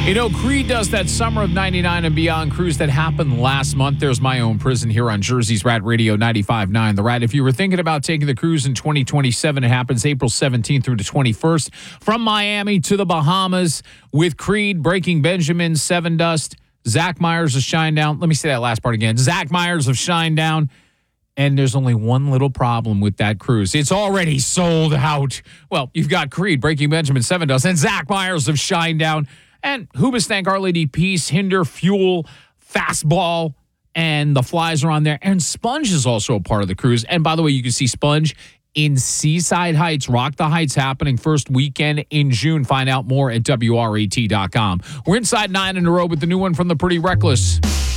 You know, Creed does that Summer of 99 and Beyond cruise that happened last month. There's My Own Prison here on Jersey's Rat Radio 95.9. The Rat, if you were thinking about taking the cruise in 2027, it happens April 17th through the 21st. From Miami to the Bahamas with Creed, Breaking Benjamin, Seven Dust, Zach Myers of Shinedown. Let me say that last part again. Zach Myers of Shinedown. And there's only one little problem with that cruise. It's already sold out. Well, you've got Creed, Breaking Benjamin, Seven Dust, and Zach Myers of Shinedown. And Hoobastank, Our Lady Peace, Hinder, Fuel, Fastball, and the Flies are on there. And Sponge is also a part of the cruise. And by the way, you can see Sponge in Seaside Heights. Rock the Heights happening first weekend in June. Find out more at WRAT.com. We're inside 9 in a row with the new one from the Pretty Reckless.